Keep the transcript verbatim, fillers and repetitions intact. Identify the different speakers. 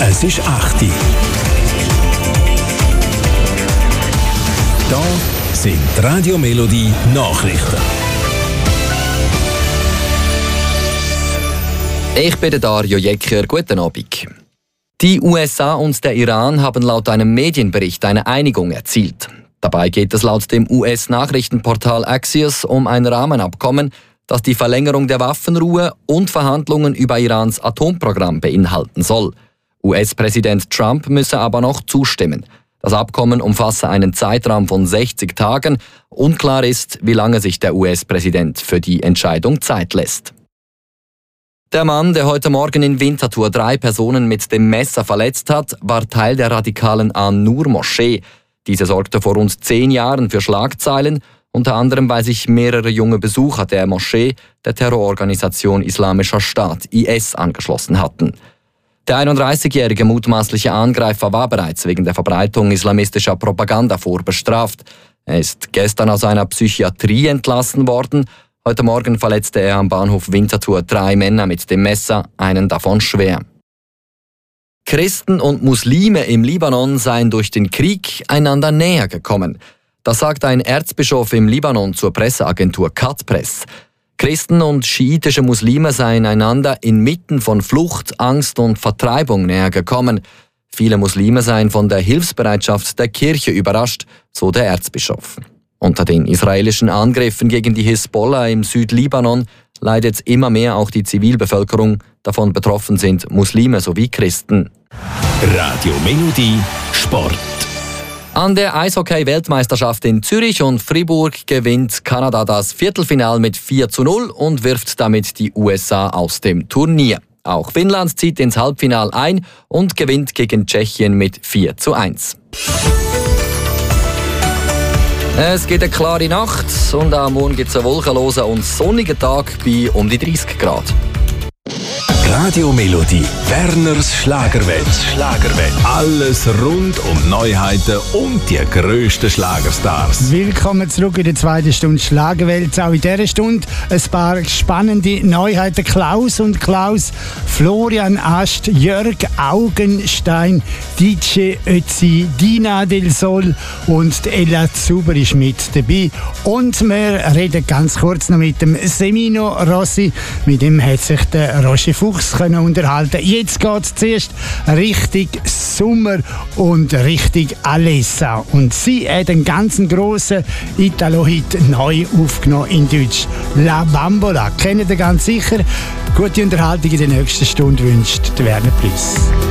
Speaker 1: Es ist acht Uhr. Da sind die Radio Melodie Nachrichten.
Speaker 2: Ich bin der Dario Jecker. Guten Abend. Die U S A und der Iran haben laut einem Medienbericht eine Einigung erzielt. Dabei geht es laut dem U S-Nachrichtenportal Axios um ein Rahmenabkommen, das die Verlängerung der Waffenruhe und Verhandlungen über Irans Atomprogramm beinhalten soll. U S-Präsident Trump müsse aber noch zustimmen. Das Abkommen umfasse einen Zeitraum von sechzig Tagen. Unklar ist, wie lange sich der U S-Präsident für die Entscheidung Zeit lässt. Der Mann, der heute Morgen in Winterthur drei Personen mit dem Messer verletzt hat, war Teil der radikalen An-Nur-Moschee. Diese sorgte vor rund zehn Jahren für Schlagzeilen, unter anderem weil sich mehrere junge Besucher der Moschee der Terrororganisation Islamischer Staat I S angeschlossen hatten. Der einunddreißigjährige mutmaßliche Angreifer war bereits wegen der Verbreitung islamistischer Propaganda vorbestraft. Er ist gestern aus einer Psychiatrie entlassen worden. Heute Morgen verletzte er am Bahnhof Winterthur drei Männer mit dem Messer, einen davon schwer. Christen und Muslime im Libanon seien durch den Krieg einander näher gekommen. Das sagt ein Erzbischof im Libanon zur Presseagentur Cat Press. Christen und schiitische Muslime seien einander inmitten von Flucht, Angst und Vertreibung näher gekommen. Viele Muslime seien von der Hilfsbereitschaft der Kirche überrascht, so der Erzbischof. Unter den israelischen Angriffen gegen die Hisbollah im Südlibanon leidet immer mehr auch die Zivilbevölkerung. Davon betroffen sind Muslime sowie Christen.
Speaker 1: Radio Melodie Sport.
Speaker 2: An der Eishockey-Weltmeisterschaft in Zürich und Fribourg gewinnt Kanada das Viertelfinale mit vier zu null und wirft damit die U S A aus dem Turnier. Auch Finnland zieht ins Halbfinale ein und gewinnt gegen Tschechien mit vier zu eins. Es geht eine klare Nacht und am Morgen gibt es einen wolkenlosen und sonnigen Tag bei um die dreißig Grad.
Speaker 1: Radio Melodie, Werners Schlagerwelt. Schlagerwelt. Alles rund um Neuheiten und die grössten Schlagerstars.
Speaker 3: Willkommen zurück in der zweiten Stunde Schlagerwelt. Auch in dieser Stunde ein paar spannende Neuheiten. Klaus und Klaus, Florian Ast, Jörg Augenstein, D J Ötzi, Dina Del Sol und Ella Zuber ist mit dabei. Und wir reden ganz kurz noch mit dem Semino Rossi. Mit dem hat sich der Roger Fuchs können unterhalten. Jetzt geht es zuerst richtig Sommer und richtig Alessa. Und sie hat einen ganz grossen Italo-Hit neu aufgenommen in Deutsch. La Bambola. Kennt ihr ganz sicher? Gute Unterhaltung in der nächsten Stunde wünscht Werner Plus.